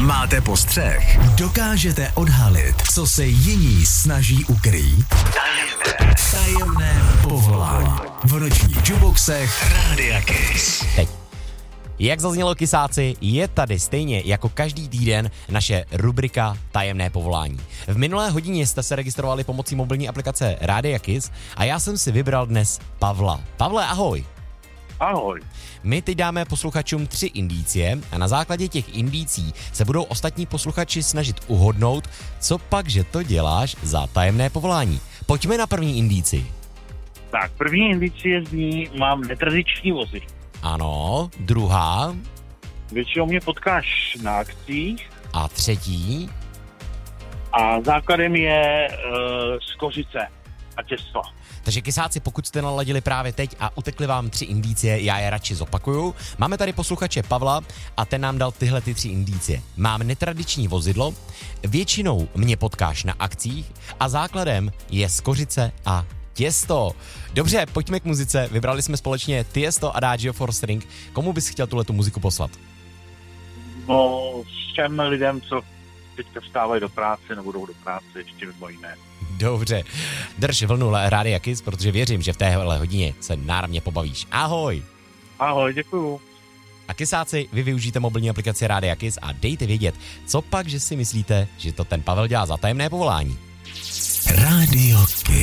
Máte postřeh? Dokážete odhalit, co se jiní snaží ukrýt? Tajemné povolání. V nočních juboxech Rádia Kiss. Teď. Jak zaznělo, kysáci, je tady stejně jako každý týden naše rubrika Tajemné povolání. V minulé hodině jste se registrovali pomocí mobilní aplikace Rádia Kiss a já jsem si vybral dnes Pavla. Pavle, ahoj. Ahoj. My teď dáme posluchačům 3 indicie a na základě těch indicí se budou ostatní posluchači snažit uhodnout, co pak, že to děláš za tajemné povolání. Pojďme na první indici. Tak, první indicie zní, mám netradiční vozy. Ano, druhá. Většinou mě potkáš na akcích A třetí. a základem je skořice a těsto. Takže kysáci, pokud jste naladili právě teď a utekly vám 3 indicie, já je radši zopakuju. Máme tady posluchače Pavla a ten nám dal tyhle 3 indicie. Mám netradiční vozidlo, většinou mě potkáš na akcích a základem je skořice a těsto. Dobře, pojďme k muzice. Vybrali jsme společně Tiesto a Adagio for String. Komu bys chtěl tuhletu muziku poslat? No, všem lidem, co teďka vstávají do práce nebo jdou do práce, ještě mimo jiné. Dobře, drž vlnu Rádia Kiss, protože věřím, že v téhle hodině se náramně pobavíš. Ahoj! Ahoj, děkuju. A kysáci, vy využijte mobilní aplikaci Rádia Kiss a dejte vědět, co pak, že si myslíte, že to ten Pavel dělá za tajemné povolání. Rádio Kiss.